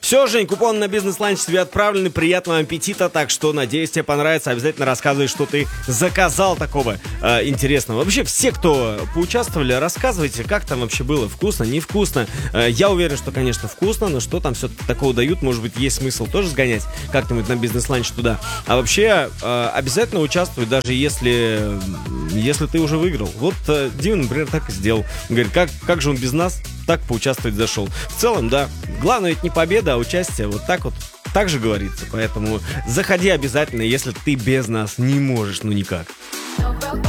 Все, Жень, купон на бизнес-ланч тебе отправлены. Приятного аппетита, так что, надеюсь, тебе понравится. Обязательно рассказывай, что ты заказал такого интересного. Вообще, все, кто поучаствовали, рассказывайте, как там вообще было. Вкусно, невкусно. Я уверен, что, конечно, вкусно, но что там все такого дают? Может быть, есть смысл тоже сгонять как-нибудь на бизнес-ланч туда. А вообще, обязательно участвуй, даже если ты уже выиграл. Вот Дима, например, так и сделал. Говорит, как же он без нас так поучаствовать зашел. В целом, да, главное это не победа, а участие. Вот так вот, так же говорится. Поэтому заходи обязательно, если ты без нас не можешь, ну никак.